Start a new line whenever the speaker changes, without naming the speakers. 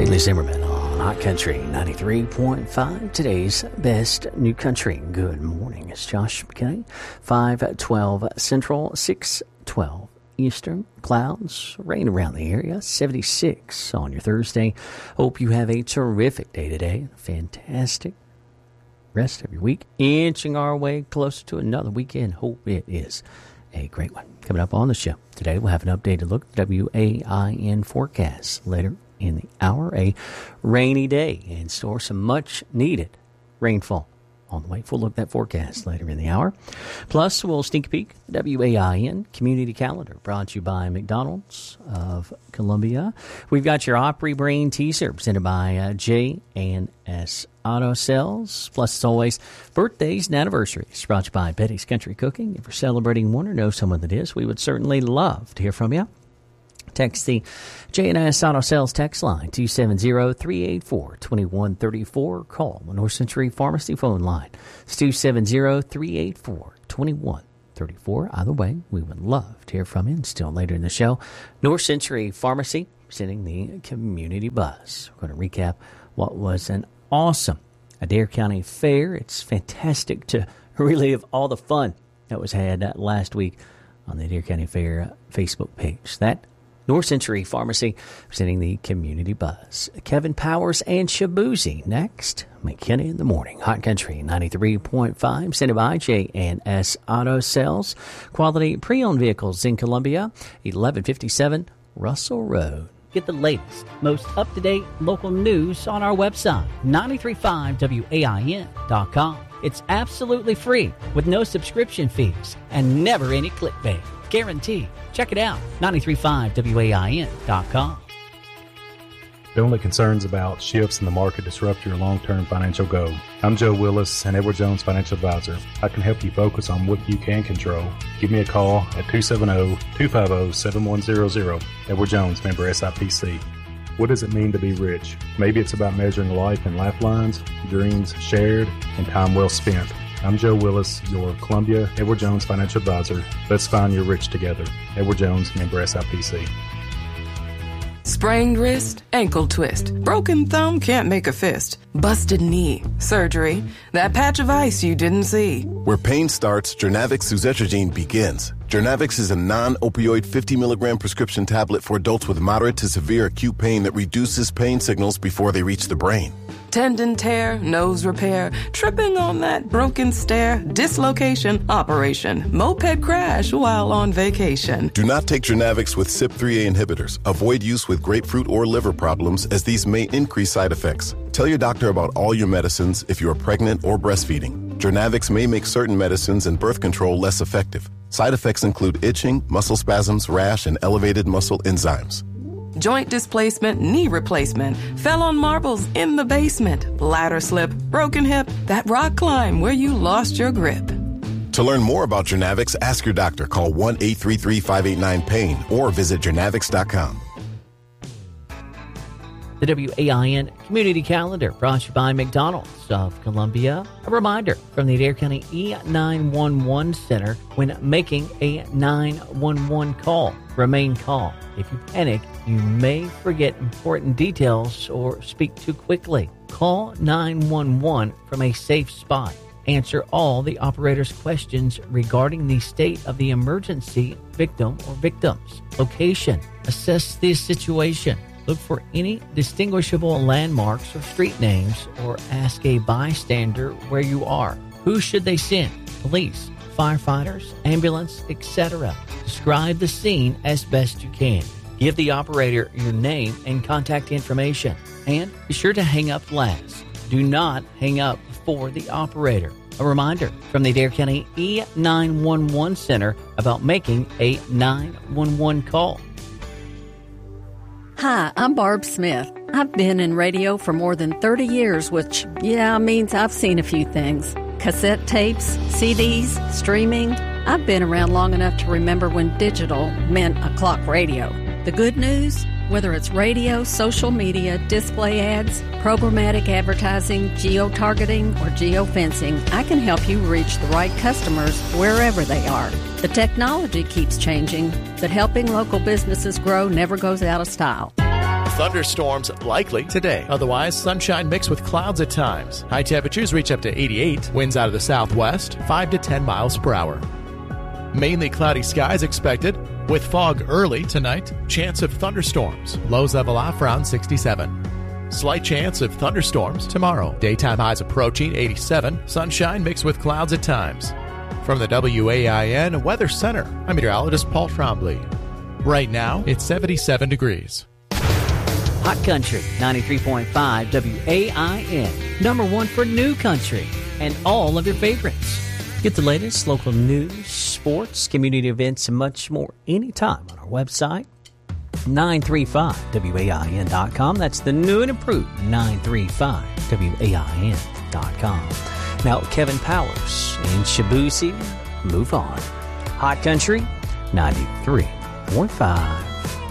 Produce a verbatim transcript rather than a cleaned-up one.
Bailey Zimmerman on Hot Country ninety-three point five. Today's best new country. Good morning. It's Josh McKinney. five twelve Central, six twelve Eastern. Clouds, rain around the area. seventy-six on your Thursday. Hope you have a terrific day today. Fantastic rest of your week. Inching our way closer to another weekend. Hope it is a great one. Coming up on the show today, we'll have an updated look at W A I N forecast later in the hour. A rainy day in store, some much needed rainfall on the way. We'll look at that forecast later in the hour. Plus, we'll sneak a peek at the W A I N community calendar brought to you by McDonald's of Columbia. We've got your Opry Brain teaser presented by uh, J and S Auto Sales. Plus, as always, birthdays and anniversaries brought to you by Betty's Country Cooking. If you're celebrating one or know someone that is, we would certainly love to hear from you. Text the J and S Auto Sales text line, two seven zero, three eight four, two one three four. Call the North Century Pharmacy phone line. It's two seven zero, three eight four, two one three four. Either way, we would love to hear from you. And still later in the show, North Century Pharmacy presenting the Community Buzz. We're going to recap what was an awesome Adair County Fair. It's fantastic to relive all the fun that was had uh, last week on the Adair County Fair uh, Facebook page. That North Century Pharmacy presenting the Community Buzz. Kevin Powers and Shabuzi next. McKinney in the morning. Hot Country ninety-three point five. Presented by J and S Auto Sales. Quality pre-owned vehicles in Columbia. eleven fifty-seven Russell Road. Get the latest, most up-to-date local news on our website, nine three five W A I N dot com. It's absolutely free with no subscription fees and never any clickbait. Guaranteed. Check it out, nine three five W A I N dot com.
Don't let concerns about shifts in the market disrupt your long-term financial goal. I'm Joe Willis, an Edward Jones Financial Advisor. I can help you focus on what you can control. Give me a call at two seven zero, two five zero, seven one zero zero. Edward Jones, member S I P C. What does it mean to be rich? Maybe it's about measuring life in lifelines, dreams shared, and time well spent. I'm Joe Willis, your Columbia Edward Jones Financial Advisor. Let's find your rich together. Edward Jones, member S I P C.
Sprained wrist, ankle twist, broken thumb, can't make a fist, busted knee, surgery, that patch of ice you didn't see.
Where pain starts, Jernavix suzetrigine begins. Jernavix is a non-opioid fifty milligram prescription tablet for adults with moderate to severe acute pain that reduces pain signals before they reach the brain.
Tendon tear, nose repair, tripping on that broken stair, dislocation, operation, moped crash while on vacation.
Do not take Jernavix with C Y P three A inhibitors. Avoid use with grapefruit or liver problems, as these may increase side effects. Tell your doctor about all your medicines if you are pregnant or breastfeeding. Jernavix may make certain medicines and birth control less effective. Side effects include itching, muscle spasms, rash, and elevated muscle enzymes.
Joint displacement, knee replacement, fell on marbles in the basement, ladder slip, broken hip, that rock climb where you lost your grip.
To learn more about Jernavix, ask your doctor. Call one eight three three, five eight nine, pain or visit jernavix dot com.
The W A I N Community Calendar brought to you by McDonald's of Columbia. A reminder from the Adair County E nine one one Center when making a nine one one call. Remain calm. If you panic, you may forget important details or speak too quickly. Call nine one one from a safe spot. Answer all the operator's questions regarding the state of the emergency, victim or victims. Location. Assess the situation. Look for any distinguishable landmarks or street names, or ask a bystander where you are. Who should they send? Police, firefighters, ambulance, et cetera. Describe the scene as best you can. Give the operator your name and contact information. And be sure to hang up last. Do not hang up before the operator. A reminder from the Adair County E nine one one Center about making a nine one one call.
Hi, I'm Barb Smith. I've been in radio for more than thirty years, which, yeah, means I've seen a few things. Cassette tapes, C Ds, streaming. I've been around long enough to remember when digital meant a clock radio. The good news? Whether it's radio, social media, display ads, programmatic advertising, geo-targeting, or geo-fencing, I can help you reach the right customers wherever they are. The technology keeps changing, but helping local businesses grow never goes out of style.
Thunderstorms likely today. Otherwise, sunshine mixed with clouds at times. High temperatures reach up to eighty-eight. Winds out of the southwest, five to ten miles per hour. Mainly cloudy skies expected, with fog early tonight. Chance of thunderstorms. Lows level off around sixty-seven. Slight chance of thunderstorms tomorrow. Daytime highs approaching eighty-seven. Sunshine mixed with clouds at times. From the W A I N Weather Center, I'm meteorologist Paul Trombley. Right now, it's seventy-seven degrees.
Hot Country ninety-three point five W A I N, number one for new country and all of your favorites. Get the latest local news, sports, community events, and much more anytime on our website, nine three five W A I N dot com. That's the new and improved nine three five W A I N dot com. Now, Kevin Powers and Shabuzi, move on. Hot Country ninety-three point five.